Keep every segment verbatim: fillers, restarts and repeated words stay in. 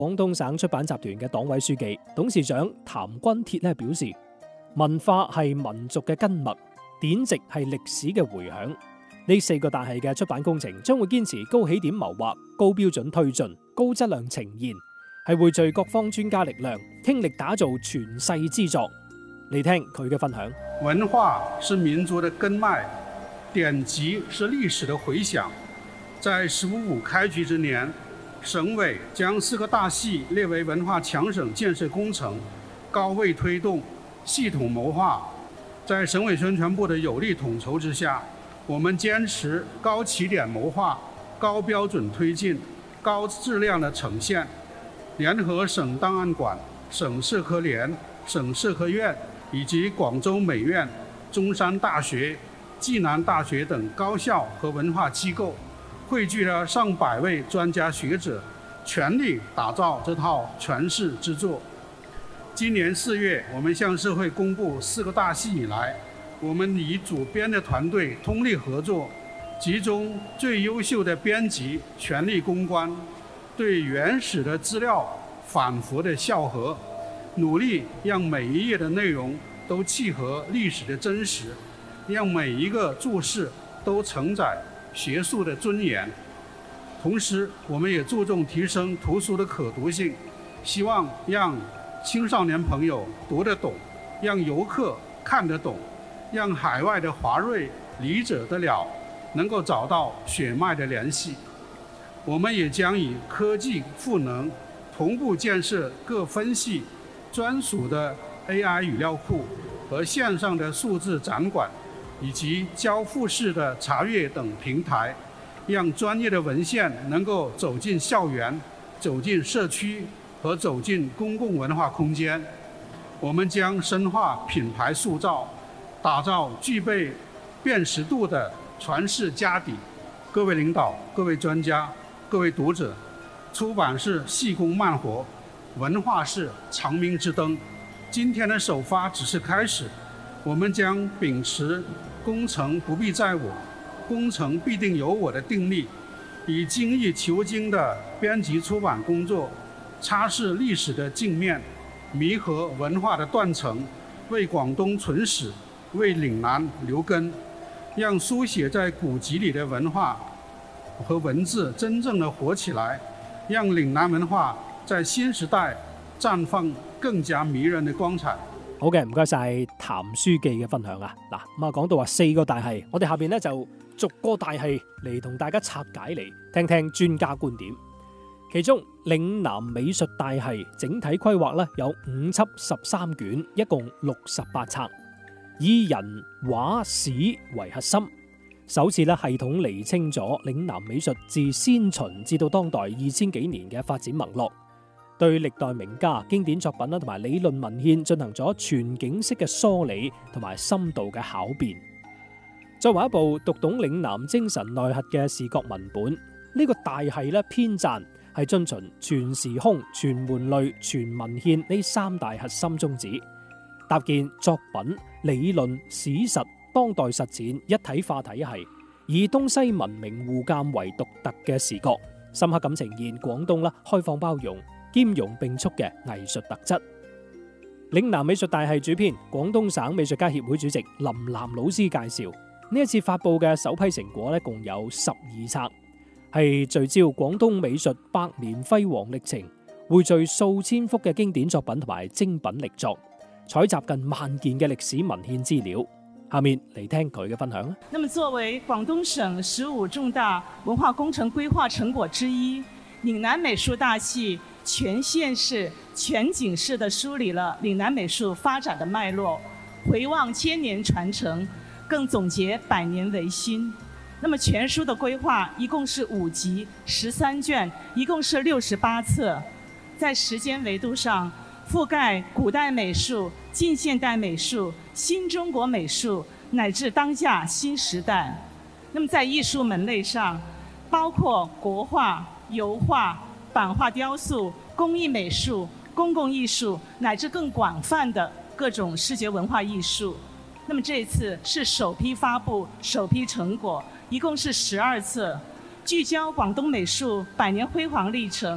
廣東省出版集團嘅黨委書記、董事長譚君鐵咧表示，文化係民族嘅根脈，典籍係歷史嘅回響。呢四個大系嘅出版工程將會堅持高起點謀劃、高標準推進、高質量呈現，係匯聚各方專家力量，傾力打造傳世之作。嚟聽佢嘅分享。 文化是民族的根脈，典籍是歷史的回響。在十五五開局之年，省委將四個大系列為文化強省建設工程，高位推動，系統謀劃。在省委宣傳部的有力統籌之下，我們堅持高起點謀劃、高標準推進、高質量的呈現，聯合省檔案館、省社科聯、省社科院以及廣州美院、中山大學、暨南大學等高校和文化機構，匯聚了上百位專家學者，全力打造這套傳世之作。今年四月，我們向社會公布四個大系以來，我們與主編的團隊通力合作，集中最優秀的編輯，全力攻關，對原始的資料反覆的校核，努力讓每一頁的內容都契合歷史的真實，讓每一個注釋都承載學術的尊嚴。同時，我們也注重提升圖書的可讀性，希望讓青少年朋友讀得懂，讓遊客看得懂，讓海外的華裔理解得了，能夠找到血脈的聯繫。我們也將以科技賦能，同步建設各分系專屬的 A I 語料庫和線上的數字展館，以及交付式的查閱等平台，讓專業的文獻能夠走進校園、走進社區和走進公共文化空間。我們將深化品牌塑造，打造具備辨識度的傳世家底。各位領導、各位專家、各位讀者，出版是細工慢活，文化是長明之燈。今天的首發只是開始，我們將秉持工程不必在我，工程必定有我的定力，以精益求精的編輯出版工作，擦拭歷史的鏡面，彌合文化的斷層，為廣東存史，為嶺南留根，讓書寫在古籍裏的文化和文字真正的活起來，讓嶺南文化在新時代綻放更加迷人的光彩。 好嘅，唔該晒譚書記嘅分享啊！嗱，咁啊講到話四個大系，我哋下邊咧就逐個大系嚟同大家拆解嚟聽聽專家觀點。其中嶺南美術大系整體規劃咧有五輯十三卷，一共六十八冊，以人畫史為核心，首次咧系統釐清咗嶺南美術自先秦至到當代二千幾年嘅發展脈絡，對歷代名家經典作品啦同埋理論文獻進行咗全景式嘅梳理同埋深度嘅巧辨。作為一部讀懂嶺南精神內核嘅視覺文本，呢、這個大系咧編撰係遵循全時空、全門類、全文獻呢三大核心宗旨，搭建作品、理論、史實、當代實踐一體化體系，以東西文明互鑒為獨特嘅視覺，深刻咁呈現廣東啦開放包容、兼容並蓄嘅藝術特質。嶺南美術大系主編、廣東省美術家協會主席林嵐老師介紹，呢一次發佈嘅首批成果咧，共有十二冊。係聚焦廣東美術百年輝煌歷程，匯聚數千幅嘅經典作品同埋精品力作，採集近萬件嘅歷史文獻資料。下面嚟聽佢嘅分享。 那麼作為廣東省十五重大文化工程規劃成果之一，嶺南美術大系全線式、全景式地梳理了嶺南美術發展的脈絡，回望千年傳承，更總結百年維新。那麼全書的規劃一共是五集十三卷，一共是六十八冊，在時間維度上覆蓋古代美術、近現代美術、新中國美術乃至當下新時代。那麼在藝術門類上，包括國畫、油畫、版畫雕塑、工藝美術、公共藝術乃至更廣泛的各種視覺文化藝術。那麼這一次是首批發布，首批成果。一共是十二冊，聚焦廣東美術百年輝煌歷程，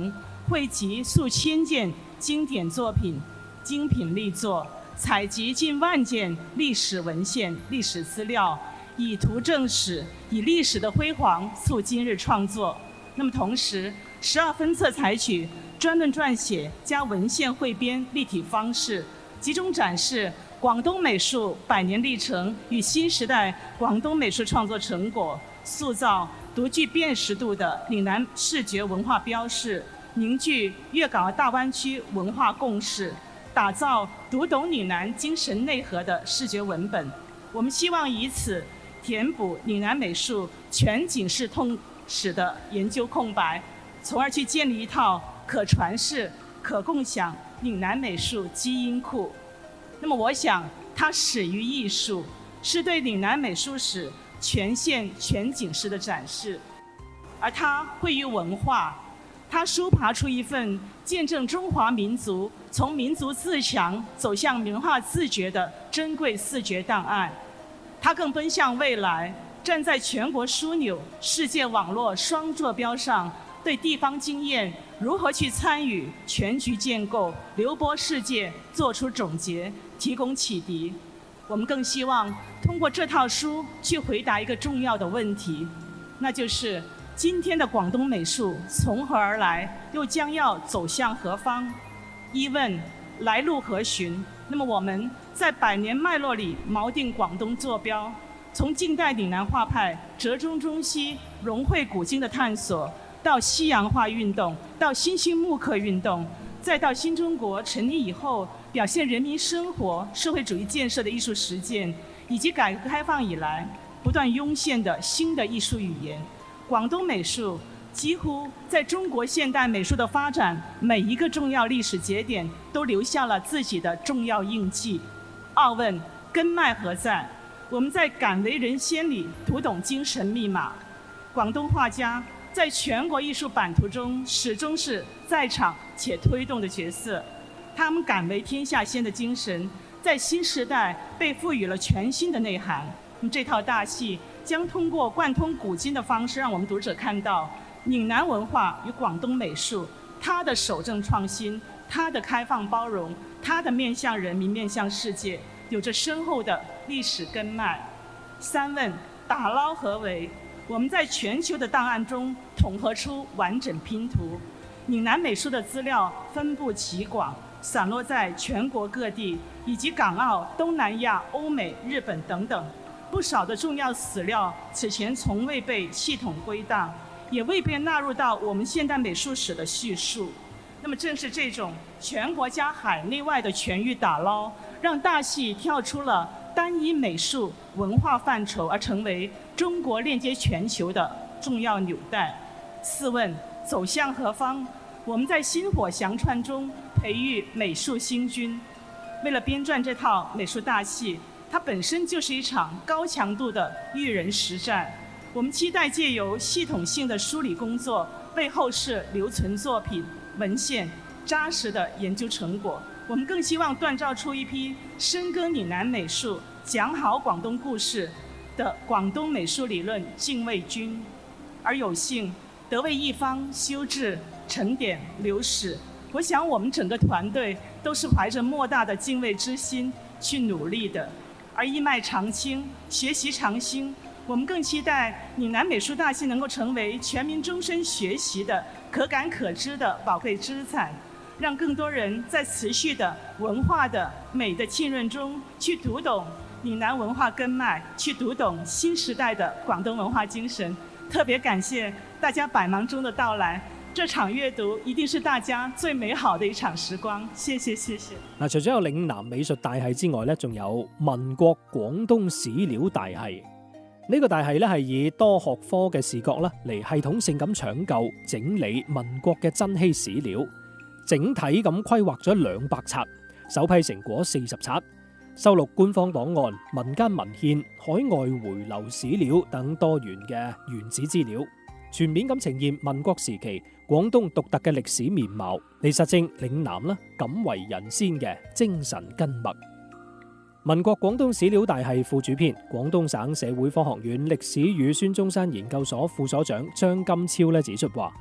汇集数千件经典作品、精品力作，采集近万件历史文献、历史资料，以图正史，以历史的辉煌促今日创作。那么同时，十二分册采取专论撰写加文献汇编立体方式，集中展示广东美术百年历程与新时代广东美术创作成果，塑造独具辨识度的岭南视觉文化标识，凝聚粤港澳大湾区文化共识，打造读懂岭南精神内核的视觉文本。我们希望以此填补岭南美术全景式通史的研究空白，从而去建立一套可传世、可共享岭南美术基因库。那么我想，它始于艺术，是对岭南美术史全线全景式的展示；而它汇于文化，它抒爬出一份见证中华民族从民族自强走向文化自觉的珍贵视觉档案。它更奔向未来，站在全国枢纽、世界网络双坐标上，对地方经验如何去参与全局建构、流播世界做出总结，提供启迪。我们更希望通过这套书去回答一个重要的问题，那就是今天的广东美术从何而来，又将要走向何方？一问来路何寻？那么我们在百年脉络里锚定广东坐标，从近代岭南画派折中中西、融汇古今的探索，到西洋化运动，到新兴木刻运动，再到新中国成立以后表现人民生活、社会主义建设的艺术实践，以及改革开放以来不断涌现的新的艺术语言，广东美术几乎在中国现代美术的发展每一个重要历史节点都留下了自己的重要印记。二问根脉何在？我们在敢为人先里读懂精神密码。广东画家在全国艺术版图中始终是在场且推动的角色，他们敢为天下先的精神在新时代被赋予了全新的内涵。那么这套大戏将通过贯通古今的方式，让我们读者看到岭南文化与广东美术它的守正创新，它的开放包容，它的面向人民、面向世界，有着深厚的历史根脉。三问打捞何为？我们在全球的档案中统合出完整拼图，岭南美术的资料分布极广，散落在全国各地，以及港澳、东南亚、欧美、日本等等。不少的重要史料此前从未被系统归档，也未被纳入到我们现代美术史的叙述。那么正是这种全国加海内外的全域打捞，让大戏跳出了单一美术文化范畴，而成为中国链接全球的重要纽带。四问走向何方？我们在薪火相传中培育美术新军。为了编撰这套美术大戏，它本身就是一场高强度的育人实战。我们期待借由系统性的梳理工作，为后世留存作品、文献扎实的研究成果。我们更希望锻造出一批深耕岭南美术、讲好广东故事的广东美术理论禁卫军。而有幸得为一方修治、沉淀、留史，我想我们整个团队都是怀着莫大的敬畏之心去努力的。而一脉长青，学习长新，我们更期待岭南美术大戏能够成为全民终身学习的可感可知的宝贵资产，让更多人在持续的文化的美的浸润中去读懂岭南文化根脉，去读懂新时代的广东文化精神。特别感谢大家百忙中的到来，這場閱讀一定是大家最美好的一場時光，謝謝謝謝。 嗱，除咗有嶺南美術大系之外咧，仲有民國廣東史料大系。呢、這個大系咧係以多學科嘅視角啦，嚟系統性咁搶救整理民國嘅珍稀史料，整體咁規劃咗兩百冊，首批成果四十冊，收錄官方檔案、民間文獻、海外回流史料等多元嘅原始資料，全面咁呈現民國時期廣東獨特嘅歷史面貌，嚟實證嶺南啦敢為人先嘅精神根脈。民國廣東史料大系副主編、廣東省社會科學院歷史與孫中山研究所副所長張金超咧指出話，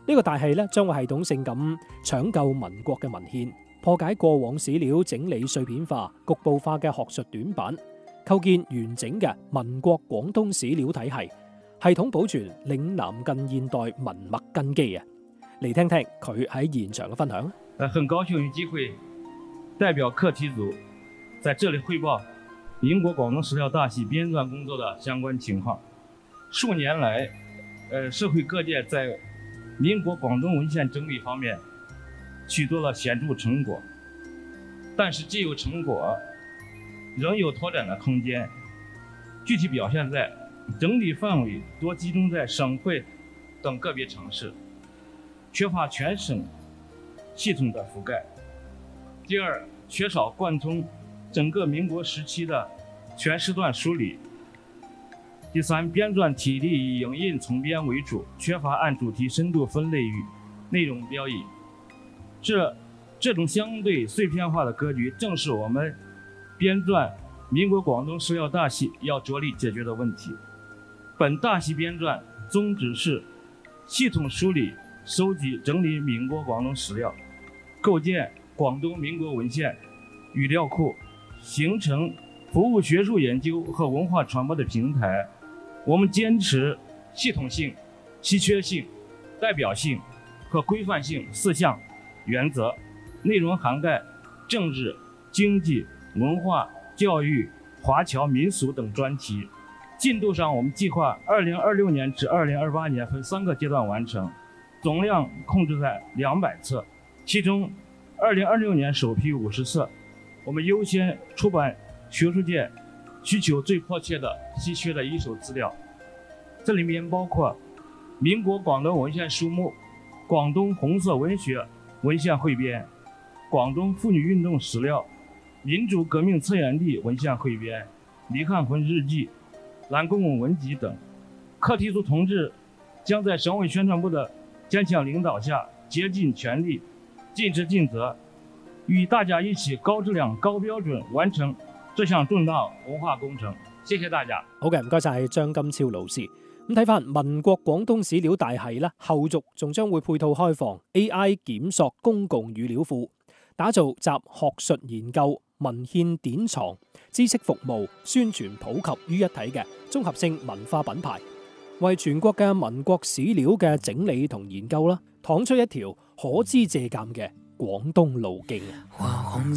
呢個大系咧將會系統性咁搶救民國嘅文獻，破解過往史料整理碎片化、局部化嘅學術短板，構建完整嘅民國廣東史料體系，系統保存嶺南近現代文脈根基啊！嚟聽聽佢喺現場嘅分享。 呃，很高興有機會代表課題組在這裡匯報民國廣東史料大系編撰工作的相關情況。數年來，呃，社會各界在民國廣東文獻整理方面取得了顯著成果，但是既有成果，仍有拓展的空間。具體表現在整理範圍多集中在省會等個別城市，缺乏全省系統的覆蓋。第二，缺少貫通整個民國時期的全時段梳理。第三，編撰體例以影印叢編為主，缺乏按主題深度分類與內容標譯。這這種相對碎片化的格局，正是我們編撰民國廣東史料大系要着力解決的問題。本大系編撰宗旨是系統梳理、收集、整理民國廣東史料，構建廣東民國文獻語料庫，形成服務學術研究和文化傳播的平台。我們堅持系統性、稀缺性、代表性和規範性四項原則，內容涵蓋政治、經濟、文化、教育、華僑民俗等專題。進度上，我們計劃二零二六年至二零二八年分三個階段完成，總量控制在兩百冊，其中二零二六年首批五十冊，我們優先出版學術界需求最迫切的稀缺的一手資料，這裡面包括民國廣東文獻書目、廣東紅色文學文獻彙編、廣東婦女運動史料、民主革命策源地文獻彙編、黎漢魂日記、藍公公文集等。課題組同志將在省委宣傳部的堅強領導下，竭盡全力、盡職盡責，與大家一起高質量、高標準完成這項重大文化工程。謝謝大家。 好嘅，唔該晒張金超老師。咁睇翻民國廣東史料大系啦，後續仲將會配套開放 A I 檢索公共語料庫，打造集學術研究、文獻典藏、知識服務、宣傳普及於一體嘅綜合性文化品牌，為全國嘅民國史料嘅整理同研究啦，趟出一條可知借鑒嘅廣東路徑。